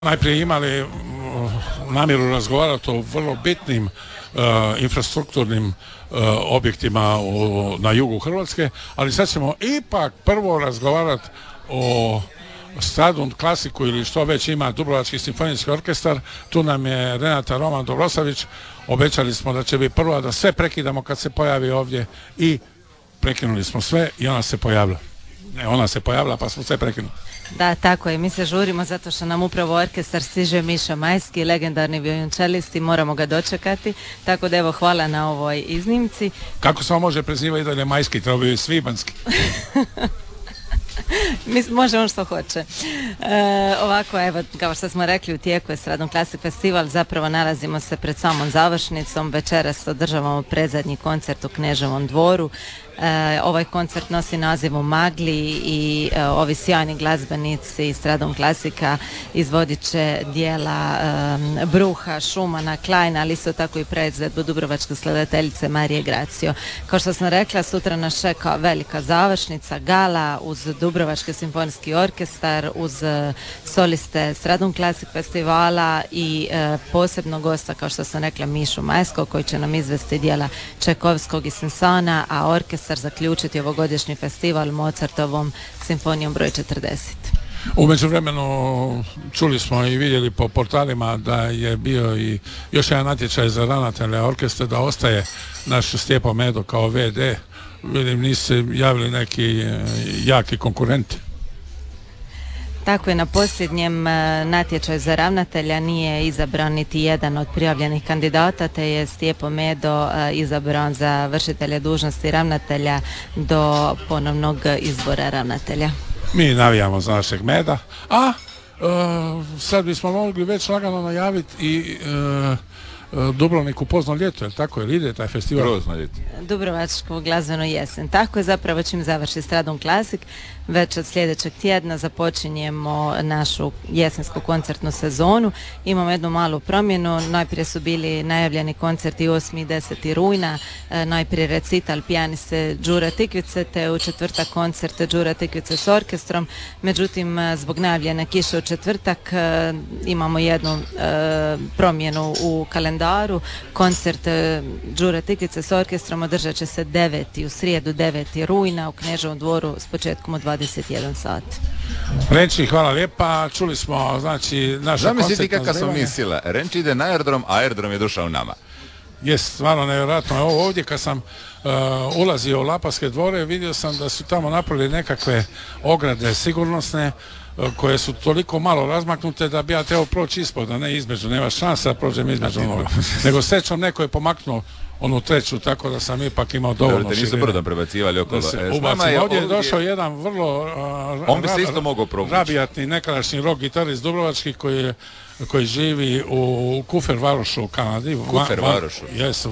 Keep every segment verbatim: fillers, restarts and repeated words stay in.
najprije imali namjeru razgovarati o vrlo bitnim uh, infrastrukturnim uh, objektima u, na jugu Hrvatske, ali sad ćemo ipak prvo razgovarati o Stradun klasiku ili što već ima Dubrovački simfonijski orkestar. Tu nam je Renata Roman Dobrosavić. Obećali smo da će biti prvo, da sve prekidamo kad se pojavi ovdje i prekinuli smo sve i ona se pojavila. Ne, ona se pojavila pa smo sve prekinuli. Da, tako je, mi se žurimo zato što nam upravo orkestar stiže Miša Majski, legendarni violončelist i moramo ga dočekati, tako da evo hvala na ovoj iznimci. Kako se on može prezivati i dalje Majski, treba bi Svibanski? Mislim, može on što hoće. E, ovako, evo, kao što smo rekli, u tijeku je Stradun Classic Festival, zapravo nalazimo se pred samom završnicom, večeras održavamo predzadnji koncert u Kneževom dvoru. E, ovaj koncert nosi naziv U magli i e, ovi sjajni glazbenici Stradun Classica izvodit će dijela e, Bruha, Šumana, Kleina, ali isto tako i predizvedbu dubrovačke skladateljice Marije Gracio. Kao što sam rekla, sutra nas čeka velika završnica, gala uz Dubrovački simfonijski orkestar, uz e, soliste Stradun Classic Festivala i e, posebno gosta, kao što sam rekla, Mišu Majskog, koji će nam izvesti dijela Čajkovskog i Sensana, a orkestar zaključiti ovogodišnji festival Mozartovom simfonijom broj četrdeset. U međuvremenu čuli smo i vidjeli po portalima da je bio i još jedan natječaj za ravnatelja orkestra, da ostaje naš Stjepo Medo kao ve de. Vidim, nisu se javili neki jaki konkurenti. Tako je, na posljednjem natječaju za ravnatelja nije izabran niti jedan od prijavljenih kandidata, te je Stjepo Medo izabran za vršitelja dužnosti ravnatelja do ponovnog izbora ravnatelja. Mi navijamo za našeg Meda, a uh, sad bismo mogli već lagano najaviti i uh, Dubrovnik u pozno ljeto, je tako, je ide taj festival? Grozno ljeto. Dubrovačku glazbenu jesen. Tako je, zapravo čim završi Stradun Classic, već od sljedećeg tjedna započinjemo našu jesensku koncertnu sezonu. Imamo jednu malu promjenu, najprije su bili najavljeni koncerti osmi i deseti rujna, e, najprije recital pijaniste Đure Tikvice, te u četvrtak koncert Đure Tikvice s orkestrom. Međutim, zbog najavljene kiše u četvrtak e, imamo jednu e, promjenu u kalendaru. Koncert e, Đure Tikvice s orkestrom održat će se deveti u srijedu deveti rujna u Kneževom dvoru s početkom u dvadeset jedan sat. Renči, hvala lijepa. Čuli smo, znači, naša koncertna zamisliti kakva smo mislila. Renči ide na aerodrom, a aerodrom je došao nama. Jest, stvarno nevjerojatno. Ovo ovdje kad sam uh, ulazio u Lapaske dvore, vidio sam da su tamo napravili nekakve ograde sigurnosne uh, koje su toliko malo razmaknute da bi ja trebao proći ispod, a ne između. Nema šansa da prođem između onoga. Nego srećom neko je pomaknuo onu treću, tako da sam ipak imao dovoljno širine. Nisu brdom prebacivali okolo. E, je ovdje je došao jedan vrlo uh, on bi se isto mogao provući. Rabijatni nekadašnji rock gitarist dubrovački koji je koji živi u Kufer Varošu u Kanadi. Kufer Varošu? Jes,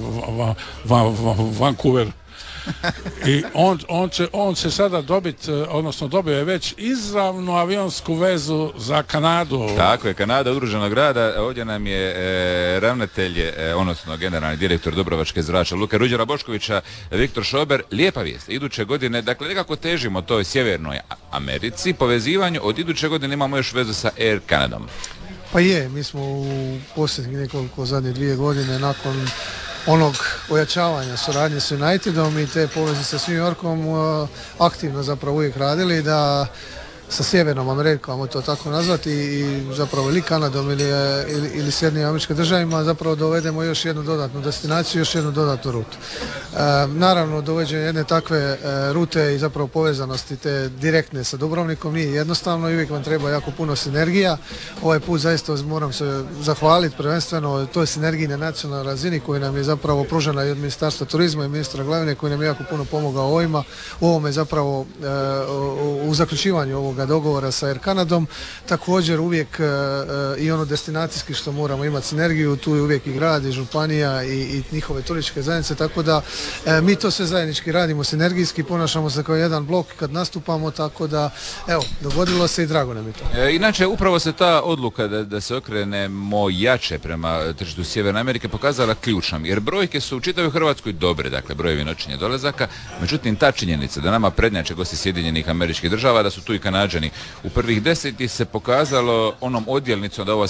Vancouver. I on, on, će, on će sada dobiti, odnosno dobio je već izravnu avionsku vezu za Kanadu. Tako je, Kanada udruženog grada. Ovdje nam je e, ravnatelj, e, odnosno generalni direktor Dubrovačke zračne luke Ruđera Boškovića, Viktor Šober. Lijepa vijest, iduće godine, dakle nekako težimo toj sjevernoj Americi, povezivanju, od iduće godine imamo još vezu sa Air Canadom. Pa je, mi smo u posljednjih nekoliko zadnje dvije godine nakon onog ojačavanja suradnje s Unitedom i te poveznice s New Yorkom uh, aktivno zapravo uvijek radili da sa Sjevernom Amerikom, ajmo to tako nazvati, i zapravo ili Kanadom ili, ili, ili Sjedinjenim Američkim Državama zapravo dovedemo još jednu dodatnu destinaciju, još jednu dodatnu rutu. E, naravno, dovođenje jedne takve e, rute i zapravo povezanosti te direktne sa Dubrovnikom nije jednostavno i uvijek vam treba jako puno sinergija. Ovaj put zaista moram se zahvaliti prvenstveno toj sinergiji na nacionalnoj razini koju nam je zapravo pružena i od Ministarstva turizma i ministra Glavine koji nam je jako puno pomogao ovima, u ovome zapravo e, u, u zaključivanju ovoga dogovora sa Air Canadom. Također uvijek e, i ono destinacijski što moramo imati sinergiju, tu je uvijek i grad i županija i, i njihove turističke zajednice, tako da e, mi to sve zajednički radimo sinergijski, ponašamo se kao jedan blok kad nastupamo, tako da evo, dogodilo se i drago nam je to. E, inače, upravo se ta odluka da, da se okrenemo jače prema tržištu Sjeverne Amerike pokazala ključnom, jer brojke su u čitavoj Hrvatskoj dobre, dakle brojevi noćenja dolazaka, međutim ta činjenica da nama prednjače gosti Sjedinjenih Američkih Država, da su tu i Kanadžani iznenađeni. U prvih deset se pokazalo onom odjelnicom da ova